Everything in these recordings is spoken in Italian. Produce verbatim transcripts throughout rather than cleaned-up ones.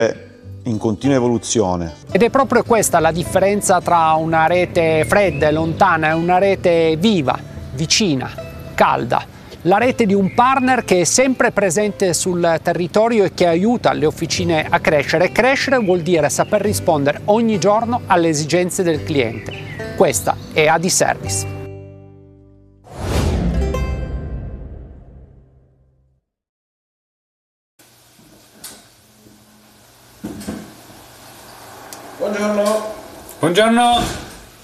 è in continua evoluzione. Ed è proprio questa la differenza tra una rete fredda e lontana e una rete viva, vicina, calda. La rete di un partner che è sempre presente sul territorio e che aiuta le officine a crescere. Crescere vuol dire saper rispondere ogni giorno alle esigenze del cliente. Questa è A D Service. Buongiorno. Buongiorno.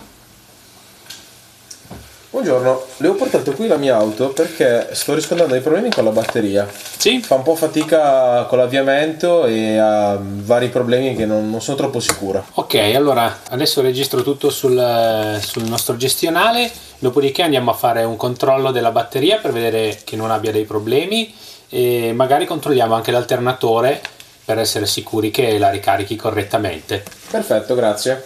Buongiorno, le ho portato qui la mia auto perché sto riscontrando dei problemi con la batteria. Sì? Fa un po' fatica con l'avviamento e ha vari problemi che non, non sono troppo sicura. Ok, allora adesso registro tutto sul, sul nostro gestionale, dopodiché andiamo a fare un controllo della batteria per vedere che non abbia dei problemi e magari controlliamo anche l'alternatore per essere sicuri che la ricarichi correttamente. Perfetto, grazie.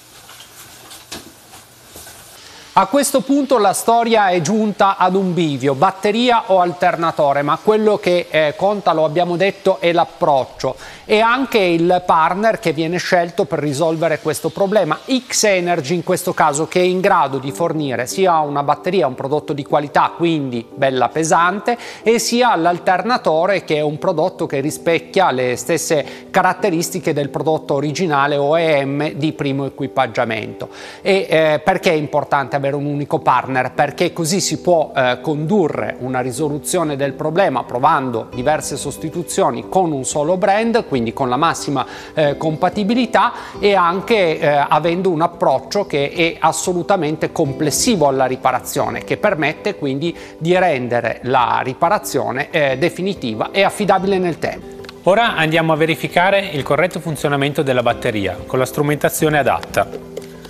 A questo punto la storia è giunta ad un bivio, batteria o alternatore, ma quello che eh, conta, lo abbiamo detto, è l'approccio e anche il partner che viene scelto per risolvere questo problema. X-Energy in questo caso, che è in grado di fornire sia una batteria, un prodotto di qualità, quindi bella pesante, e sia l'alternatore, che è un prodotto che rispecchia le stesse caratteristiche del prodotto originale O E M di primo equipaggiamento. E eh, perché è importante avere un unico partner? Perché così si può eh, condurre una risoluzione del problema provando diverse sostituzioni con un solo brand, quindi con la massima eh, compatibilità, e anche eh, avendo un approccio che è assolutamente complessivo alla riparazione, che permette quindi di rendere la riparazione eh, definitiva e affidabile nel tempo. Ora andiamo a verificare il corretto funzionamento della batteria con la strumentazione adatta.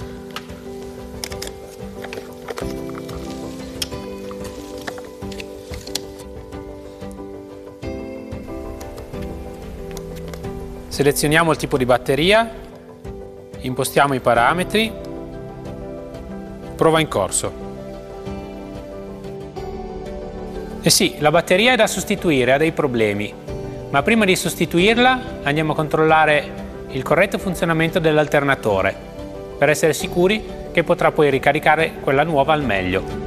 Selezioniamo il tipo di batteria, impostiamo i parametri, prova in corso. E sì, la batteria è da sostituire, ha dei problemi, ma prima di sostituirla andiamo a controllare il corretto funzionamento dell'alternatore per essere sicuri che potrà poi ricaricare quella nuova al meglio.